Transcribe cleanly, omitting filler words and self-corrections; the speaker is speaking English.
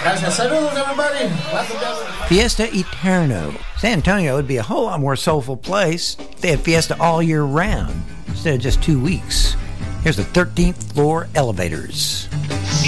Gracias. Saludos, everybody. Welcome down. Fiesta Eterno. San Antonio would be a whole lot more soulful place if they had Fiesta all year round instead of just 2 weeks. Here's the 13th Floor Elevators.